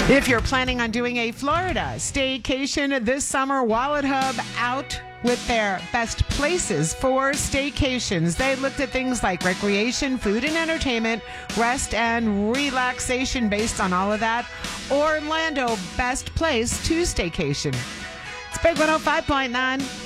If you're planning on doing a Florida staycation this summer, Wallet Hub out with their best places for staycations. They looked at things like recreation, food and entertainment, rest and relaxation based on all of that. Orlando, best place to staycation. It's Big 105.9.